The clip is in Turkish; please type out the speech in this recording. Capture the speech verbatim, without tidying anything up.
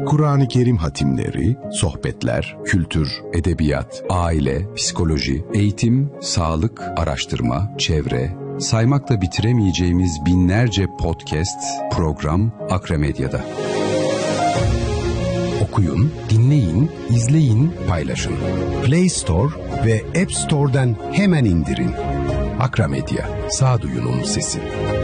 Kur'an-ı Kerim hatimleri, sohbetler, kültür, edebiyat, aile, psikoloji, eğitim, sağlık, araştırma, çevre, saymakla bitiremeyeceğimiz binlerce podcast, program Akramedya'da. Okuyun, dinleyin, izleyin, paylaşın. Play Store ve App Store'dan hemen indirin. Akramedya, sağduyunun sesi.